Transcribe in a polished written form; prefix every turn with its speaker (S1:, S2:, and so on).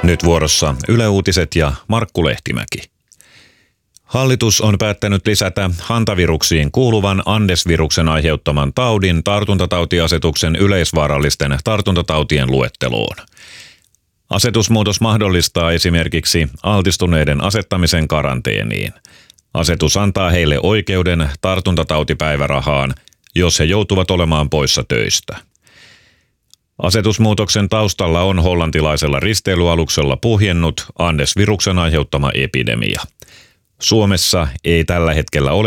S1: Nyt vuorossa Yle Uutiset ja Markku Lehtimäki. Hallitus on päättänyt lisätä hantaviruksiin kuuluvan Andes-viruksen aiheuttaman taudin tartuntatautiasetuksen yleisvaarallisten tartuntatautien luetteloon. Asetusmuutos mahdollistaa esimerkiksi altistuneiden asettamisen karanteeniin. Asetus antaa heille oikeuden tartuntatautipäivärahaan, jos he joutuvat olemaan poissa töistä. Asetusmuutoksen taustalla on hollantilaisella risteilyaluksella puhjennut Andes-viruksen aiheuttama epidemia. Suomessa ei tällä hetkellä ole